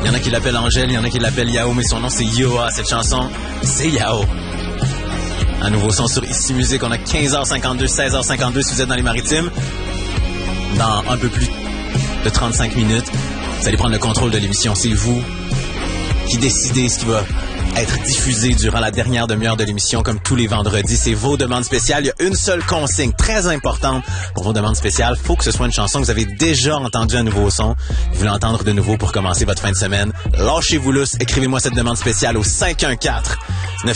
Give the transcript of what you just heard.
Il y en a qui l'appellent Angèle, il y en a qui l'appellent Yao, mais son nom c'est Yoa. Cette chanson, c'est Yao. Un nouveau son sur Ici Musique. On a 15h52, 16h52 si vous êtes dans les Maritimes. Dans un peu plus de 35 minutes, vous allez prendre le contrôle de l'émission. C'est vous qui décidez ce qui va être diffusé durant la dernière demi-heure de l'émission, comme tous les vendredis. C'est vos demandes spéciales. Il y a une seule consigne très importante pour vos demandes spéciales. Faut que ce soit une chanson que vous avez déjà entendu un nouveau son. Vous voulez entendre de nouveau pour commencer votre fin de semaine. Lâchez-vous lousse. Écrivez-moi cette demande spéciale au 514